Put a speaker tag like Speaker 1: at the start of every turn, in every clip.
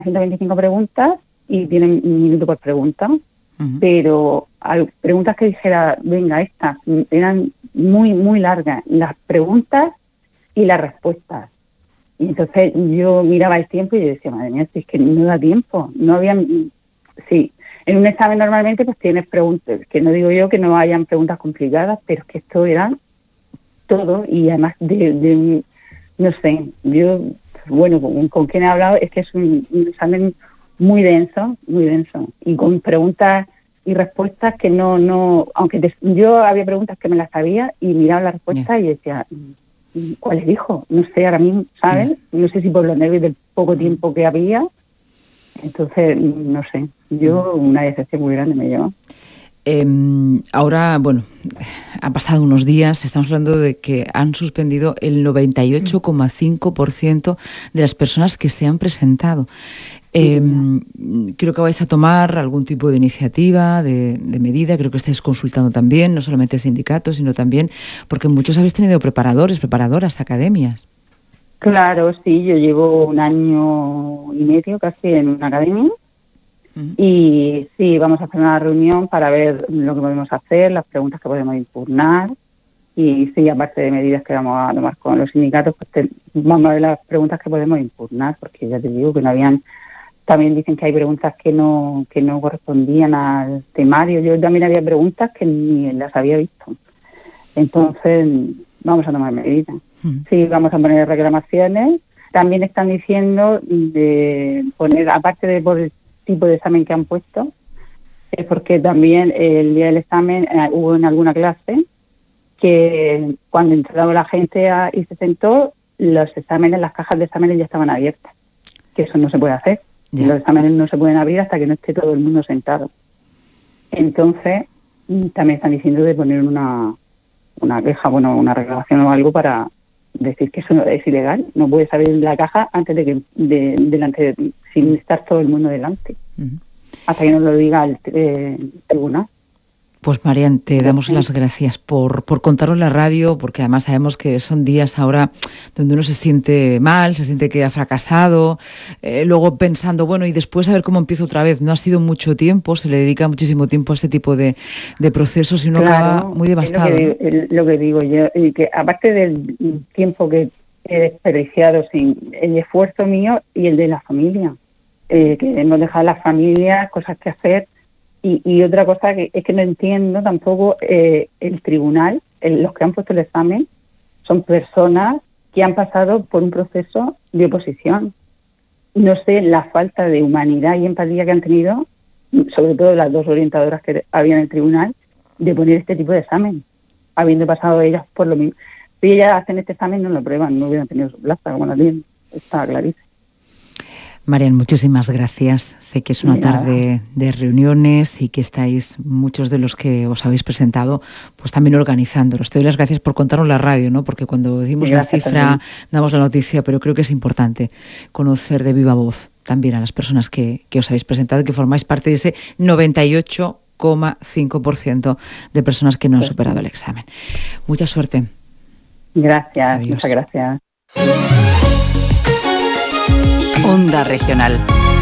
Speaker 1: 125 preguntas y tienen un minuto por pregunta. Pero hay preguntas que dijera, venga, estas eran muy, muy largas, las preguntas y las respuestas. Y entonces yo miraba el tiempo y yo decía, madre mía, si es que no da tiempo. No había... Sí, en un examen normalmente pues tienes preguntas, que no digo yo que no hayan preguntas complicadas, pero es que esto era todo y además no sé, yo, bueno, con quien he hablado es que es un examen muy denso y con preguntas y respuestas que no aunque yo había preguntas que me las sabía y miraba las respuestas y decía, ¿cuáles dijo? No sé, ahora mismo, ¿sabes? No sé si por los nervios del poco tiempo que había, entonces, no sé, yo una decepción muy grande me llevó.
Speaker 2: Ahora, bueno, han pasado unos días, estamos hablando de que han suspendido el 98,5% de las personas que se han presentado. Creo que vais a tomar algún tipo de iniciativa, de medida, creo que estáis consultando también, no solamente sindicatos, sino también, porque muchos habéis tenido preparadoras, academias.
Speaker 1: Claro, sí, yo llevo 1 año y medio casi en una academia. Y sí, vamos a hacer una reunión para ver lo que podemos hacer, las preguntas que podemos impugnar y sí, aparte de medidas que vamos a tomar con los sindicatos, pues vamos a ver las preguntas que podemos impugnar, porque ya te digo que no habían, también dicen que hay preguntas que no correspondían al temario. Yo también había preguntas que ni las había visto. Entonces, vamos a tomar medidas. Sí, vamos a poner reclamaciones. También están diciendo de poner, aparte de por el tipo de examen que han puesto, es porque también el día del examen hubo en alguna clase que cuando entraba la gente y se sentó, los exámenes, las cajas de exámenes ya estaban abiertas, que eso no se puede hacer. Los exámenes no se pueden abrir hasta que no esté todo el mundo sentado. Entonces, también están diciendo de poner una queja, bueno, una reclamación o algo para decir que eso es ilegal. No puedes abrir la caja antes de que sin estar todo el mundo delante, hasta que nos lo diga el tribunal.
Speaker 2: Pues Marian, te damos las gracias por contarlo en la radio, porque además sabemos que son días ahora donde uno se siente mal, se siente que ha fracasado, luego pensando, bueno, y después a ver cómo empiezo otra vez. No ha sido mucho tiempo, se le dedica muchísimo tiempo a este tipo de procesos y uno acaba muy devastado.
Speaker 1: Lo que digo yo, y que aparte del tiempo que he desperdiciado sin el esfuerzo mío y el de la familia, que hemos dejado a la familia cosas que hacer. Y otra cosa que es que no entiendo tampoco, el tribunal, los que han puesto el examen, son personas que han pasado por un proceso de oposición. No sé la falta de humanidad y empatía que han tenido, sobre todo las 2 orientadoras que había en el tribunal, de poner este tipo de examen, habiendo pasado ellas por lo mismo. Si ellas hacen este examen, no lo prueban, no hubieran tenido su plaza, como la tienen. Está clarísimo.
Speaker 2: Marian, muchísimas gracias. Sé que es una tarde de reuniones y que estáis, muchos de los que os habéis presentado, pues también organizándolos. Te doy las gracias por contarnos la radio, ¿no? Porque cuando decimos la cifra, también damos la noticia, pero creo que es importante conocer de viva voz también a las personas que os habéis presentado y que formáis parte de ese 98,5% de personas que no han superado el examen. Mucha suerte.
Speaker 1: Gracias,
Speaker 2: adiós.
Speaker 1: Muchas gracias.
Speaker 3: Onda Regional.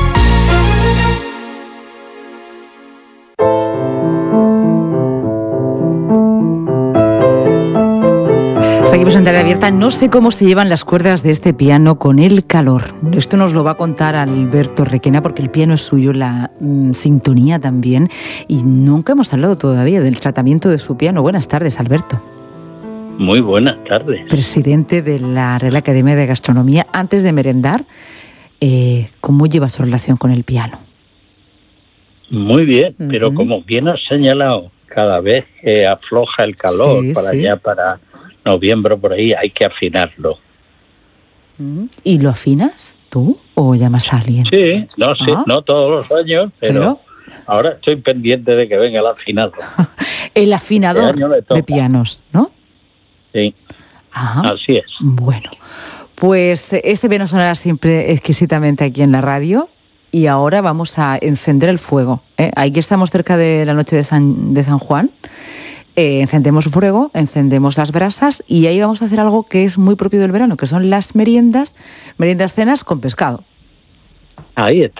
Speaker 2: Seguimos en Tarea Abierta. No sé cómo se llevan las cuerdas de este piano con el calor. Esto nos lo va a contar Alberto Requena, porque el piano es suyo, la sintonía también. Y nunca hemos hablado todavía del tratamiento de su piano. Buenas tardes, Alberto.
Speaker 4: Muy buenas tardes.
Speaker 2: Presidente de la Real Academia de Gastronomía. Antes de merendar, ¿cómo lleva su relación con el piano?
Speaker 4: Muy bien, pero como bien has señalado, cada vez que afloja el calor allá para noviembre por ahí, hay que afinarlo.
Speaker 2: ¿Y lo afinas tú o llamas a alguien?
Speaker 4: Sí, no todos los años, pero ahora estoy pendiente de que venga el afinador.
Speaker 2: El afinador de pianos, ¿no?
Speaker 4: Sí, así es.
Speaker 2: Bueno, pues este piano sonará siempre exquisitamente aquí en la radio y ahora vamos a encender el fuego. Aquí estamos cerca de la noche de San Juan. Encendemos el fuego, encendemos las brasas y ahí vamos a hacer algo que es muy propio del verano, que son las meriendas cenas con pescado.
Speaker 4: Ahí está.